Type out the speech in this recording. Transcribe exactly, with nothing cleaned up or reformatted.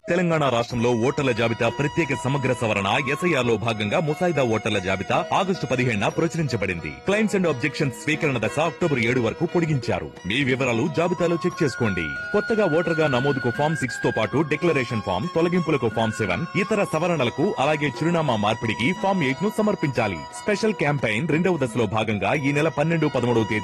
తెలంగాణ రాష్ట్రంలో ఓటర్ల జాబితా ప్రత్యేక సమగ్ర సవరణ ఎస్ఐఆర్ లో భాగంగా ముసాయిదా ఓటర్ల జాబితా ఆగస్టు పదిహేడున ప్రచురించబడింది. క్లైమ్స్ అండ్ ఆబ్జెక్షన్స్ స్వీకరణ దశ అక్టోబర్ ఏడు వరకు పొడిగించారు. మీ వివరాలు జాబితాలో చెక్ చేసుకోండి. కొత్తగా ఓటర్ గా నమోదుకు ఫామ్ సిక్స్ తో పాటు డిక్లరేషన్ ఫామ్, తొలగింపులకు ఫామ్ సెవెన్, ఇతర సవరణలకు అలాగే చిరునామా మార్పిడికి ఫామ్ ఎయిట్ ను సమర్పించాలి. స్పెషల్ క్యాంపెయిన్ రెండవ దశలో భాగంగా ఈ నెల పన్నెండు పదమూడవ తేదీ